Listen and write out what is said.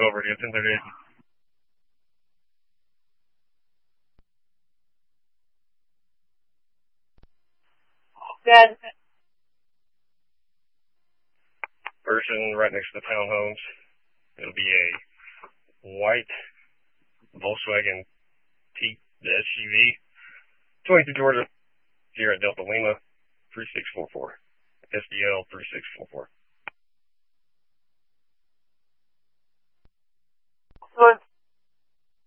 over to you, 1038. Good. Person right next to the townhomes. It'll be a white Volkswagen the SUV. 22 Georgia, here at Delta Lima, 3644. SDL 3644.